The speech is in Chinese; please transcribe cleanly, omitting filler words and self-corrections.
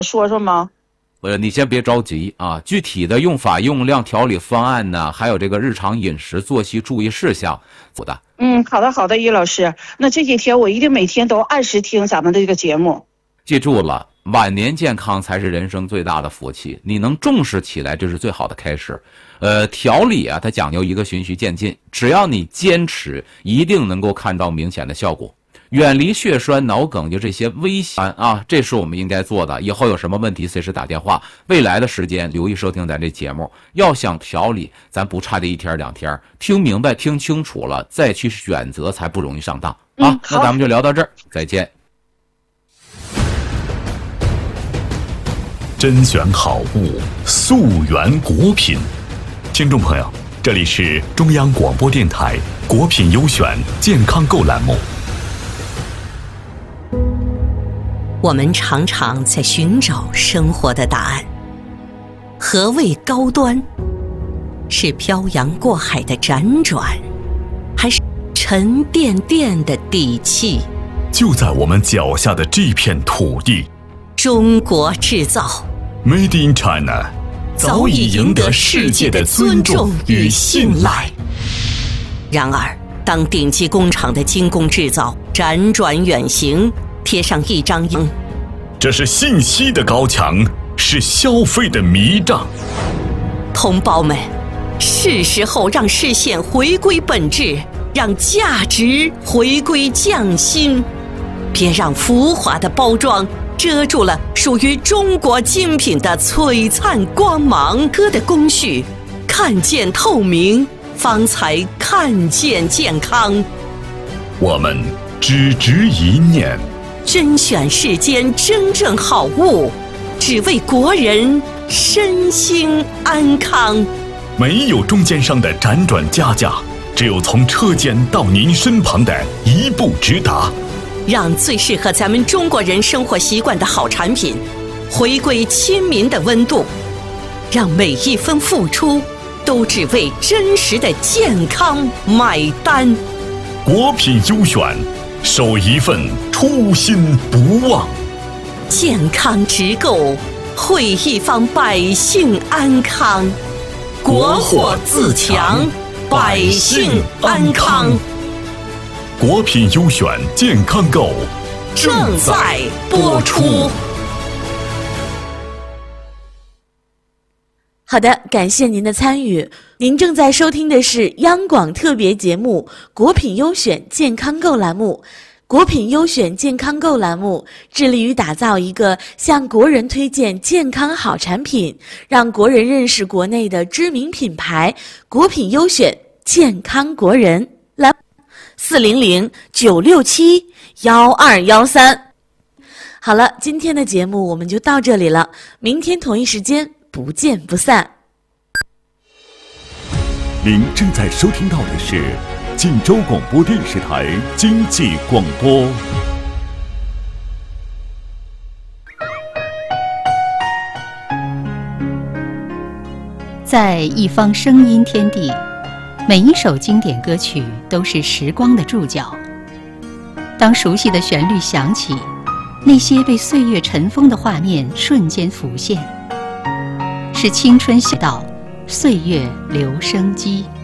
说说吗？ 你先别着急啊，具体的用法、用量、调理方案呢，还有这个日常饮食、作息注意事项，做的。 好的，好的，于老师。那这几天我一定每天都按时听咱们的这个节目。 记住了，晚年健康才是人生最大的福气，你能重视起来，这是最好的开始。调理啊，它讲究一个循序渐进，只要你坚持，一定能够看到明显的效果。远离血栓、脑梗，就这些危险啊，这是我们应该做的。以后有什么问题，随时打电话。未来的时间，留意收听咱这节目。要想调理，咱不差这一天两天，听明白、听清楚了，再去选择，才不容易上当啊。那咱们就聊到这儿，再见。 甄选好物，溯源果品。听众朋友，这里是中央广播电台果品优选健康购栏目。 我们常常在寻找生活的答案。何谓高端？是漂洋过海的辗转，还是沉甸甸的底气？ 就在我们脚下的这片土地， 中国制造 Made in China 早已赢得世界的尊重与信赖。 然而，当顶级工厂的精工制造辗转远行，贴上一张这是信息的高墙，是消费的迷障。 同胞们，是时候让视线回归本质，让价值回归匠心。别让浮华的包装遮住了属于中国精品的璀璨光芒。歌的工序，看见透明，方才看见健康。 我们只执一念， 甄选世间真正好物，只为国人身心安康。 没有中间商的辗转加价，只有从车间到您身旁的一步直达。 让最适合咱们中国人生活习惯的好产品回归亲民的温度，让每一分付出都只为真实的健康买单。 果品优选，守一份初心不忘。 健康直购，惠一方百姓安康。国货自强，百姓安康。 果品优选健康购正在播出。 好的，感谢您的参与。您正在收听的是央广特别节目《果品优选健康购》栏目。果品优选健康购栏目致力于打造一个向国人推荐健康好产品，让国人认识国内的知名品牌。果品优选健康国人栏400-967-1213。好了，今天的节目我们就到这里了，明天同一时间不见不散。 您正在收听到的是晋州广播电视台经济广播。 在一方声音天地，每一首经典歌曲都是时光的注脚。当熟悉的旋律响起，那些被岁月尘封的画面瞬间浮现，是青春写道，岁月留声机。